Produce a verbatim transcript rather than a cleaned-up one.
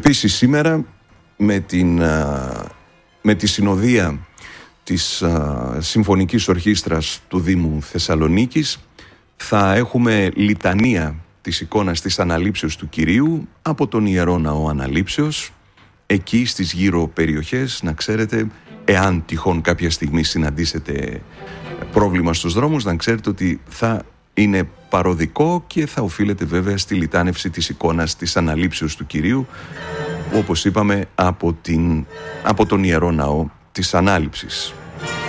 Επίσης σήμερα με, την, με τη συνοδεία της Συμφωνικής Ορχήστρας του Δήμου Θεσσαλονίκης θα έχουμε λιτανία της εικόνας της Αναλήψεως του Κυρίου από τον Ιερό Ναό Αναλήψεως. Εκεί στις γύρω περιοχές, να ξέρετε, εάν τυχόν κάποια στιγμή συναντήσετε πρόβλημα στους δρόμους, να ξέρετε ότι θα είναι παροδικό και θα οφείλεται βέβαια στη λιτάνευση της εικόνας της Αναλήψεως του Κυρίου, όπως είπαμε, από, την, από τον Ιερό Ναό της Ανάληψης.